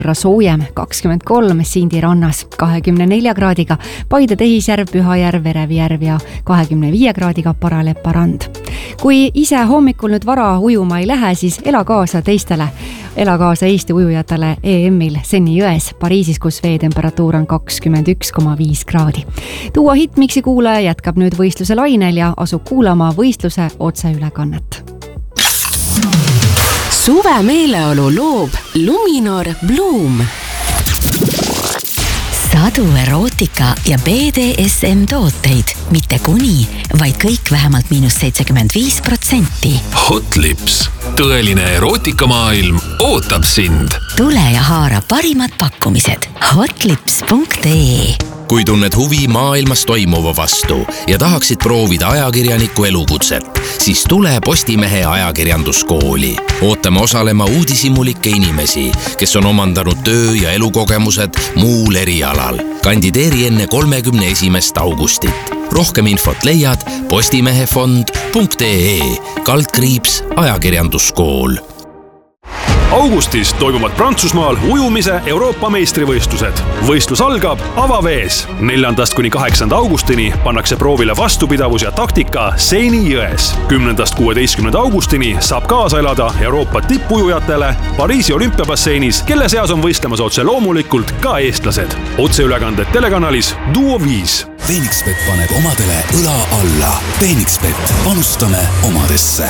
soojem 23 Sindi rannas 24 kraadiga, Paide, Tehisjärv, Pühajärv, Verevjärv ja 25 kraadiga Paralepa rand. Kui ise hommikul nüüd vara ujuma ei lähe, siis ela kaasa teistele. Ela kaasa Eesti ujujatele EM-il Seni jões Pariisis, kus veetemperatuur on 21,5 kraadi. Tuua Hitmixi kuulaja jätkab nüüd võistluse lainel ja asub kuulama võistluse otseülekannet. Suve meeleolu loob Luminor Bloom. Sadu erootika ja BDSM tooteid, mitte kuni, vaid kõik vähemalt -75%. Hot Lips. Tõeline erootikamaailm ootab sind. Tule ja haara parimad pakkumised hotlips.ee. Kui tunned huvi maailmas toimuva vastu ja tahaksid proovida ajakirjaniku elukutset, siis tule Postimehe ajakirjanduskooli. Ootame osalema uudishimulikke inimesi, kes on omandanud töö- ja elukogemused muul erialal. Kandideeri enne 31. augustit. Rohkem infot leiad postimehefond.ee/ ajakirjanduskool. Augustis toimuvad Prantsusmaal ujumise Euroopa meistrivõistlused. Võistlus algab avavees. 4.–8. augustini pannakse proovile vastupidavus ja taktika Seini jões. 10.–16. augustini saab kaasa elada Euroopa tippujujatele Pariisi olümpiabasseinis, kelle seas on võistlemas otse loomulikult ka eestlased. Otseülekanded telekanalis Duo 5. Phoenixbet paneb omadele õla alla. Phoenixbet, panustame omadesse.